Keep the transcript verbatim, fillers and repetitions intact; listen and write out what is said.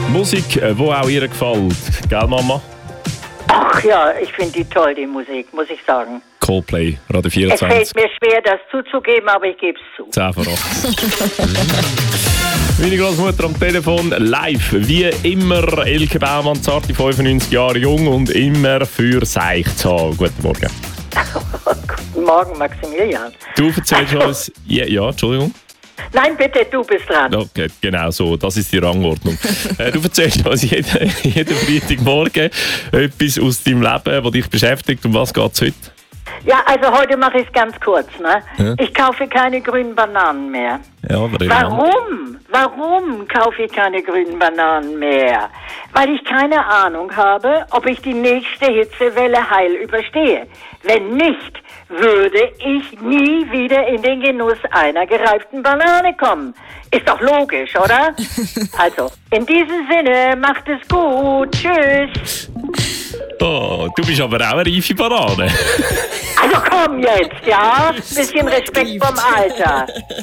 Musik, die auch ihr gefällt. Gell, Mama? Ach ja, ich finde die toll, die Musik, muss ich sagen. Coldplay, Radio Es vierundzwanzig. fällt mir schwer, das zuzugeben, aber ich gebe es zu. zehn vor acht. Meine Großmutter am Telefon, live, wie immer. Elke Baumann, zarte fünfundneunzig Jahre jung und immer für Seich zu haben. Guten Morgen. Guten Morgen, Maximilian. Du erzählst uns... Ja, ja, Entschuldigung. Nein, bitte, du bist dran. Okay, genau so, das ist die Rangordnung. äh, du erzählst uns jeden, jeden Freitagmorgen etwas aus deinem Leben, das dich beschäftigt. Um was geht es heute? Ja, also heute mache ich es ganz kurz. Ne? Ja. Ich kaufe keine grünen Bananen mehr. Ja, aber Warum? Warum kaufe ich keine grünen Bananen mehr? Weil ich keine Ahnung habe, ob ich die nächste Hitzewelle heil überstehe. Wenn nicht, würde ich nie wieder in den Genuss einer gereiften Banane kommen. Ist doch logisch, oder? Also, in diesem Sinne, macht es gut. Tschüss. Oh, du bist aber auch eine reife Banane. Also komm jetzt, ja? Bisschen Respekt vom Alter.